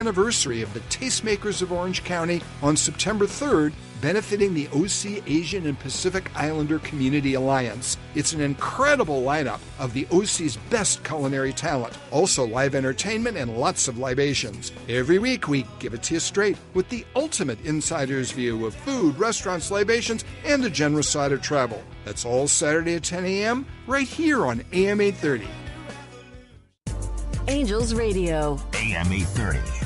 anniversary of the Tastemakers of Orange County on September 3rd, benefiting the OC Asian and Pacific Islander Community Alliance. It's an incredible lineup of the OC's best culinary talent. Also live entertainment and lots of libations. Every week we give it to you straight with the ultimate insider's view of food, restaurants, libations, and a generous side of travel. That's all Saturday at 10 a.m. right here on AM 830. Angels Radio. AM 830.